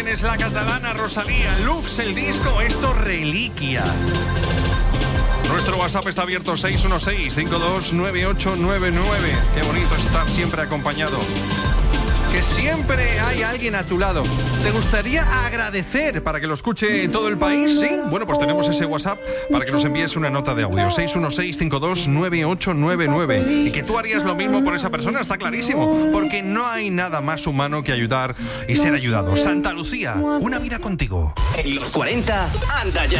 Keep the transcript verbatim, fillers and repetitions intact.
tienes la catalana Rosalía, Lux, el disco, esto Reliquia. Nuestro WhatsApp está abierto, seis uno seis, cinco dos nueve ocho nueve nueve. Qué bonito estar siempre acompañado. Que siempre hay alguien a tu lado. ¿Te gustaría agradecer para que lo escuche todo el país? ¿Sí? Bueno, pues tenemos ese WhatsApp para que nos envíes una nota de audio. seis uno seis, cinco dos nueve ocho nueve nueve. Y que tú harías lo mismo por esa persona, está clarísimo. Porque no hay nada más humano que ayudar y ser ayudado. Santa Lucía, una vida contigo. En los cuarenta, anda ya.